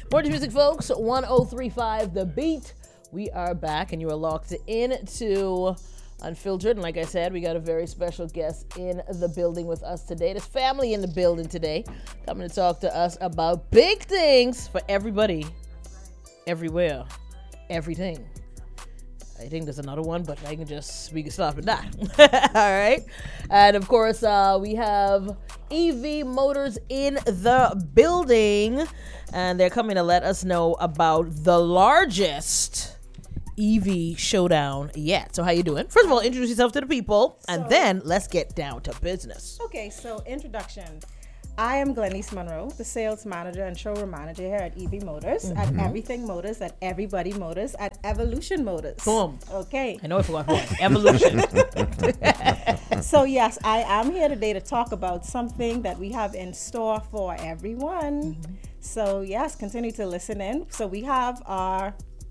Morning music, folks. 1035 The Beat. We are back, and you are locked into Unfiltered. And like I said, we got a very special guest in the building with us today. There's family in the building today, coming to talk to us about big things for everybody, everywhere, everything. I think there's another one, but we can stop at that. All right. And of course, we have EV Motors in the building, and they're coming to let us know about the largest EV showdown yet. So how you doing? First of all, introduce yourself to the people, and then let's get down to business. Okay, so introduction. I am Glenise Monroe, the sales manager and showroom manager here at EV Motors, at Everything Motors, at Everybody Motors, at Evolution Motors. Boom. Okay. I know I forgot one. Evolution. So yes, I am here today to talk about something that we have in store for everyone. So yes, continue to listen in. So we have our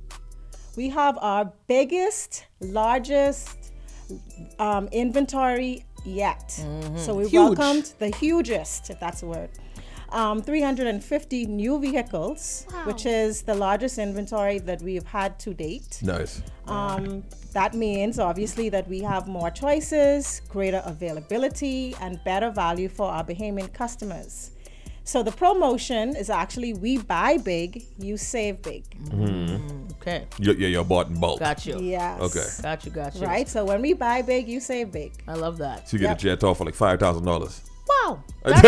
biggest, largest inventory yet. So we welcomed the hugest, if that's a word, 350 new vehicles, which is the largest inventory that we've had to date. Nice. That means obviously that we have more choices, greater availability, and better value for our Bahamian customers. So the promotion is actually we buy big, you save big. Okay. You're bought in bulk. Got you. Yes. Okay. Got you. Right? So when we buy big, you save big. I love that. So you get a jet off for like $5,000. Wow.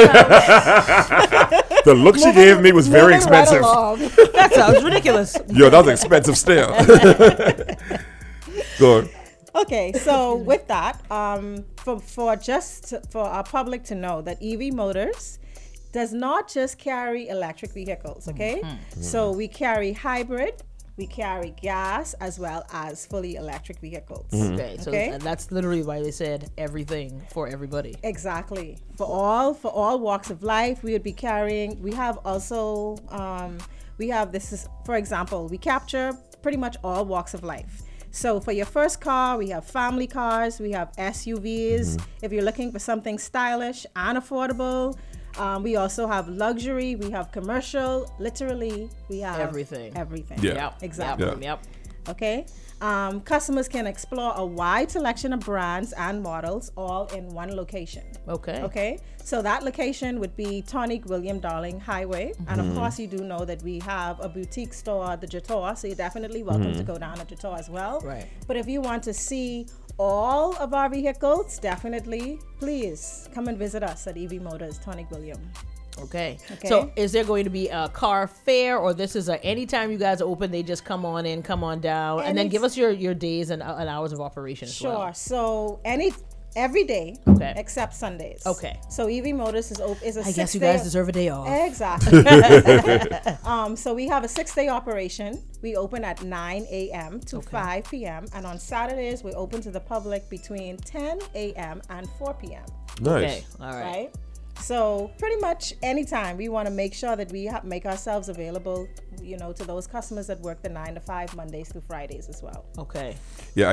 That The look she gave me was very Moving right expensive. along. that sounds ridiculous. Yo, that was expensive still. Go on. Okay, so with that, for our public to know that EV Motors does not just carry electric vehicles, okay? So we carry hybrid, we carry gas, as well as fully electric vehicles. Okay, so Okay. and that's literally why they said everything for everybody. Exactly. For all walks of life, we would be carrying. We have also, for example, we capture pretty much all walks of life. So for your first car, we have family cars, we have SUVs. If you're looking for something stylish and affordable, we also have luxury, we have commercial, literally, we have Everything. Yeah. Yep. Exactly. Yep. Okay. Customers can explore a wide selection of brands and models all in one location. Okay. Okay. So that location would be Tonic William Darling Highway. And of course, you do know that we have a boutique store at the Jator. So you're definitely welcome to go down to Jator as well. Right. But if you want to see all of our vehicles, definitely, please come and visit us at EV Motors, Tonic William. Okay. Okay. So is there going to be a car fair, or this is anytime you guys are open, they just come on in, come on down, and then give us your days and hours of operation as Sure. well. So every day, Okay. except Sundays. Okay. So EV Motors is open. Is a I guess you 6-day guys deserve a day off. Exactly. So we have a 6-day operation. We open at 9 a.m. to 5 p.m. And on Saturdays, we're open to the public between 10 a.m. and 4 p.m. Nice. Okay. All right. Right? So pretty much anytime we want to make sure that we make ourselves available, to those customers that work the 9 to 5 Mondays through Fridays as well. Okay. Yeah,